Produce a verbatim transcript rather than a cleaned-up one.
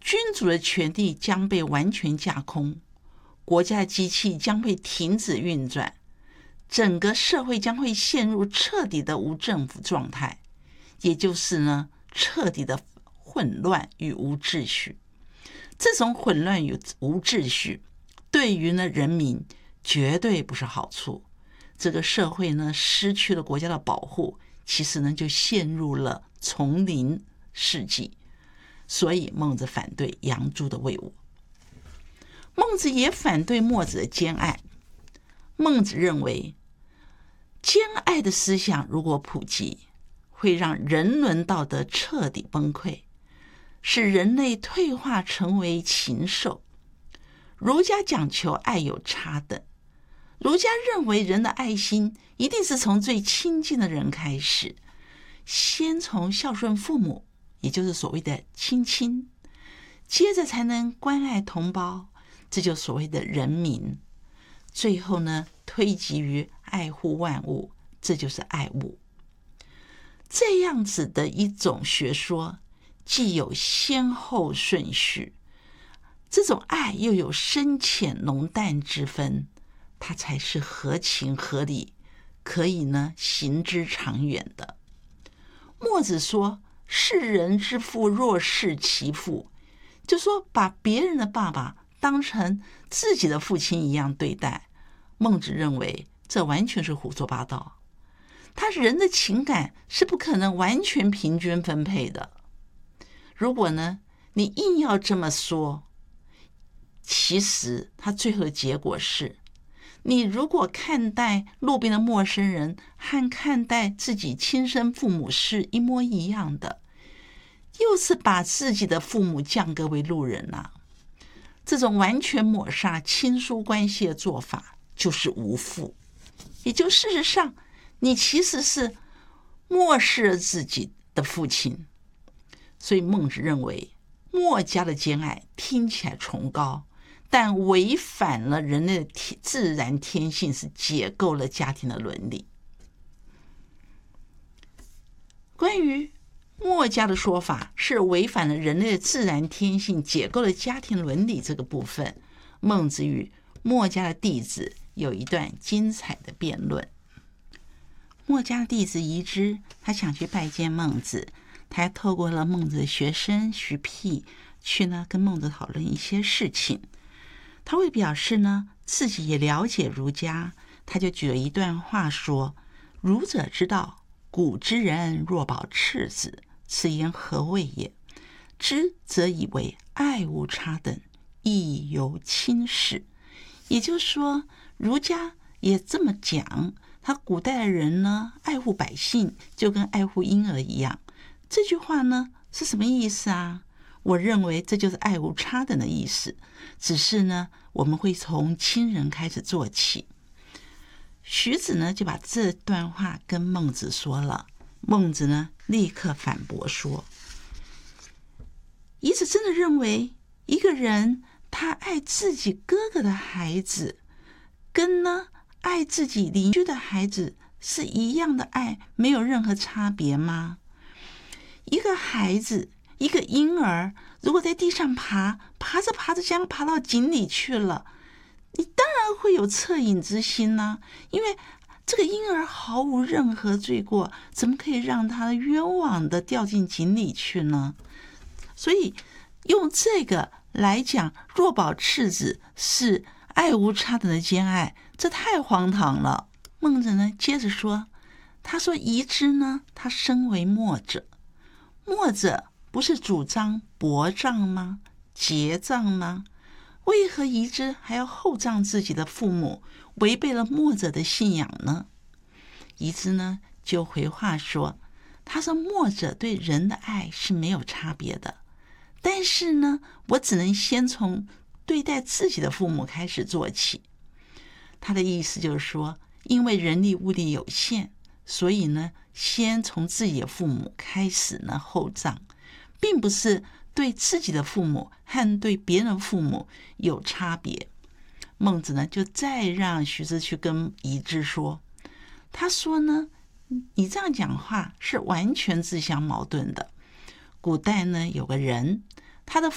君主的权力将被完全架空，国家的机器将会停止运转，整个社会将会陷入彻底的无政府状态，也就是呢，彻底的混乱与无秩序。这种混乱与无秩序对于呢人民绝对不是好处，这个社会呢失去了国家的保护，其实呢就陷入了丛林世纪。所以孟子反对杨朱的魏我。孟子也反对墨子的兼爱。孟子认为，兼爱的思想如果普及，会让人伦道德彻底崩溃，使人类退化成为禽兽。儒家讲求爱有差等，儒家认为人的爱心一定是从最亲近的人开始，先从孝顺父母，也就是所谓的亲亲，接着才能关爱同胞，这就所谓的人民，最后呢推及于爱护万物，这就是爱物。这样子的一种学说，既有先后顺序，这种爱又有深浅浓淡之分，它才是合情合理，可以呢行之长远的。墨子说，视人之父若视其父，就说把别人的爸爸当成自己的父亲一样对待。孟子认为这完全是胡说八道，他人的情感是不可能完全平均分配的。如果呢你硬要这么说，其实他最后的结果是，你如果看待路边的陌生人和看待自己亲生父母是一模一样的，又是把自己的父母降格为路人啊。这种完全抹杀亲疏关系的做法就是无父，也就事实上你其实是漠视了自己的父亲。所以孟子认为，墨家的兼爱听起来崇高，但违反了人类的自然天性，是解构了家庭的伦理。关于墨家的说法是违反了人类的自然天性，解构了家庭伦理这个部分，孟子与墨家的弟子有一段精彩的辩论。墨家的弟子夷之，他想去拜见孟子，他还透过了孟子的学生徐辟去呢跟孟子讨论一些事情。他为表示呢自己也了解儒家，他就举了一段话说，儒者之道，古之人若保赤子，此言何谓也？知则以为爱无差等，亦犹轻视。也就是说，儒家也这么讲，他古代的人呢爱护百姓就跟爱护婴儿一样。这句话呢是什么意思啊？我认为这就是爱无差等的意思，只是呢我们会从亲人开始做起。徐子呢就把这段话跟孟子说了，孟子呢立刻反驳说，夷子真的认为一个人他爱自己哥哥的孩子跟呢爱自己邻居的孩子是一样的爱，没有任何差别吗？一个孩子，一个婴儿，如果在地上爬，爬着爬着将爬到井里去了，你当然会有恻隐之心啊，因为这个婴儿毫无任何罪过，怎么可以让他冤枉的掉进井里去呢？所以用这个来讲，若保赤子是爱无差等的兼爱，这太荒唐了。孟子呢接着说，他说夷之呢，他身为墨者，墨者不是主张薄葬吗？节葬吗？为何夷之还要厚葬自己的父母，违背了墨者的信仰呢？夷之呢就回话说，他说墨者对人的爱是没有差别的，但是呢我只能先从对待自己的父母开始做起。他的意思就是说，因为人力物力有限，所以呢先从自己的父母开始呢厚葬，并不是对自己的父母和对别人的父母有差别。孟子呢就再让徐子去跟夷之说，他说呢你这样讲话是完全自相矛盾的。古代呢有个人，他的